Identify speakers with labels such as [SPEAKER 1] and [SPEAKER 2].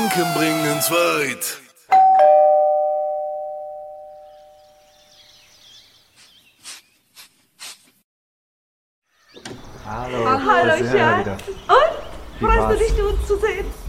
[SPEAKER 1] Gedanken bringen's weit.
[SPEAKER 2] Hallo.
[SPEAKER 3] Hallo,
[SPEAKER 2] das ist Hannah
[SPEAKER 3] Schatz.
[SPEAKER 2] wieder.
[SPEAKER 3] Und?
[SPEAKER 2] Wie
[SPEAKER 3] Freust
[SPEAKER 2] war's?
[SPEAKER 3] du dich, uns zu sehen?